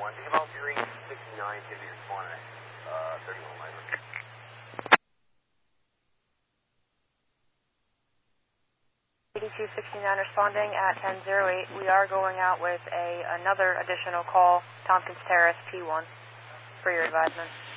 1. Think about Fury 69, give me your spawn at 31 later. 8269 responding at 1008. We are going out with another additional call, Tompkins Terrace, P1, for your advisement.